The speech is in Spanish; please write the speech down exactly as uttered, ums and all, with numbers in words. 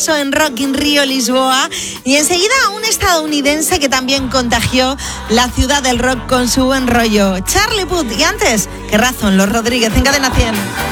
arrasó en Rock in Rio, Lisboa, y enseguida un estadounidense que también contagió la ciudad del rock con su buen rollo, Charlie Puth. Y antes, qué razón, Los Rodríguez en Cadena cien.